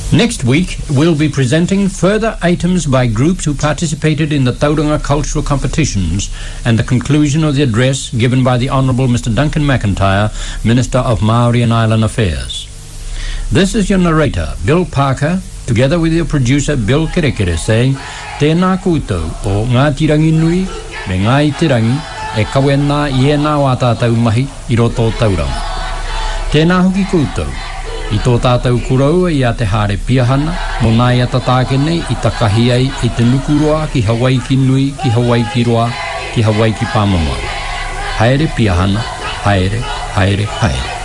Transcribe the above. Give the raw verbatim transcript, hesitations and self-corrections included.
Next week, we'll be presenting further items by groups who participated in the Tauranga cultural competitions and the conclusion of the address given by the Honourable Mister Duncan McIntyre, Minister of Maori and Island Affairs. This is your narrator, Bill Parker, together with your producer, Bill Kerekere, saying, Tēnā koutou o ngā tirangi nui, me ngā itirangi, e kawena i e nā wā tātou mahi i roto tauranga. Tēnā hoki koutou, i tō tātou kuraua i a te hare piahana, mo nā i atatākene i takahi ai i te nukuroa ki Hawaii ki nui, ki Hawaii ki roa, ki Hawaii ki Pāmamau. Haere piahana, haere, haere, haere.